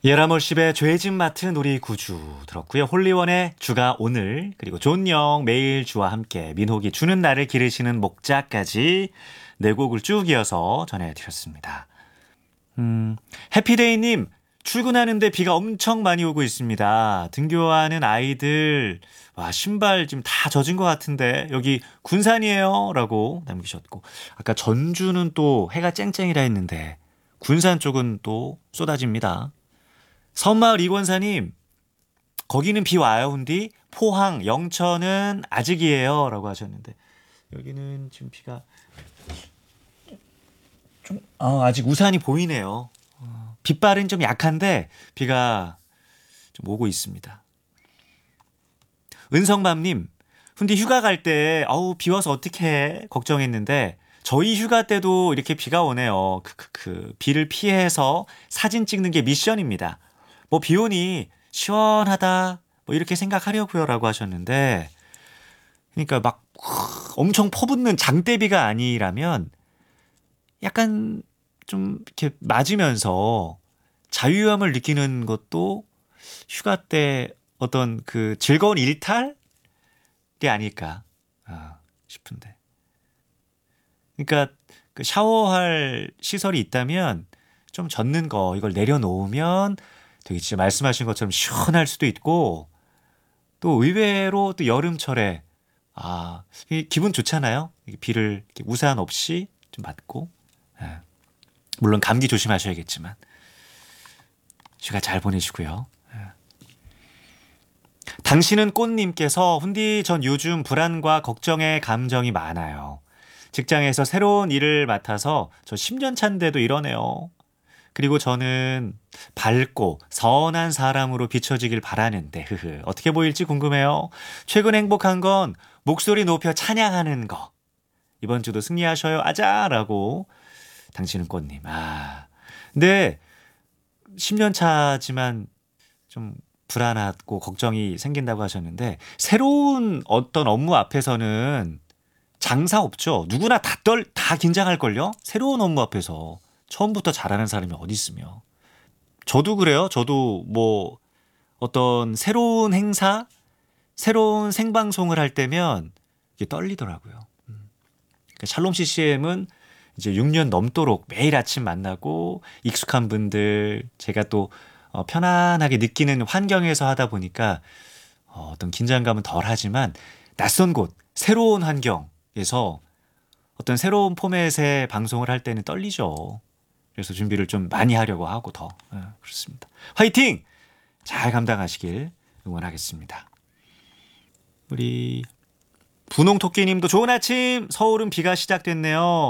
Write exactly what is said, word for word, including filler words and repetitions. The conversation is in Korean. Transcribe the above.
예라몰십의 죄짐 맡은 우리 구주 들었고요. 홀리원의 주가 오늘, 그리고 존영 매일 주와 함께, 민호기 주는 나를 기르시는 목자까지 네 곡을 쭉 이어서 전해드렸습니다. 음, 해피데이님, 출근하는데 비가 엄청 많이 오고 있습니다. 등교하는 아이들, 와, 신발 지금 다 젖은 것 같은데 여기 군산이에요 라고 남기셨고, 아까 전주는 또 해가 쨍쨍이라 했는데 군산 쪽은 또 쏟아집니다. 섬마을 이권사님, 거기는 비 와요 훈디? 포항, 영천은 아직이에요 라고 하셨는데, 여기는 지금 비가 좀 어, 아직 우산이 보이네요. 어, 빗발은 좀 약한데 비가 좀 오고 있습니다. 은성맘님, 훈디 휴가 갈 때 아우 비 와서 어떡해 걱정했는데 저희 휴가 때도 이렇게 비가 오네요. 크크크. 비를 피해서 사진 찍는 게 미션입니다. 뭐 비 오니 시원하다 뭐 이렇게 생각하려고요 라고 하셨는데, 그러니까 막 엄청 퍼붓는 장대비가 아니라면 약간 좀 이렇게 맞으면서 자유함을 느끼는 것도 휴가 때 어떤 그 즐거운 일탈이 아닐까 싶은데, 그러니까 그 샤워할 시설이 있다면 좀 젖는 거 이걸 내려놓으면 되게 진짜 말씀하신 것처럼 시원할 수도 있고, 또 의외로 또 여름철에 아 기분 좋잖아요. 비를 우산 없이 좀 맞고, 예. 물론 감기 조심하셔야겠지만 휴가 잘 보내시고요. 예. 당신은 꽃님께서, 훈디 전 요즘 불안과 걱정의 감정이 많아요. 직장에서 새로운 일을 맡아서 저 십 년 차인데도 이러네요. 그리고 저는 밝고 선한 사람으로 비춰지길 바라는데 흐흐 어떻게 보일지 궁금해요. 최근 행복한 건 목소리 높여 찬양하는 거. 이번 주도 승리하셔요 아자라고. 당신은 꽃님. 아, 근데 십 년 차지만 좀 불안하고 걱정이 생긴다고 하셨는데, 새로운 어떤 업무 앞에서는 장사 없죠. 누구나 다 떨, 다 긴장할걸요? 새로운 업무 앞에서 처음부터 잘하는 사람이 어디 있으며. 저도 그래요. 저도 뭐 어떤 새로운 행사, 새로운 생방송을 할 때면 이게 떨리더라고요. 그러니까 샬롬 씨씨엠은 이제 육 년 넘도록 매일 아침 만나고 익숙한 분들, 제가 또 편안하게 느끼는 환경에서 하다 보니까 어떤 긴장감은 덜하지만, 낯선 곳, 새로운 환경에서 어떤 새로운 포맷의 방송을 할 때는 떨리죠. 그래서 준비를 좀 많이 하려고 하고 더 네, 그렇습니다. 화이팅! 잘 감당하시길 응원하겠습니다. 우리 분홍토끼님도 좋은 아침. 서울은 비가 시작됐네요.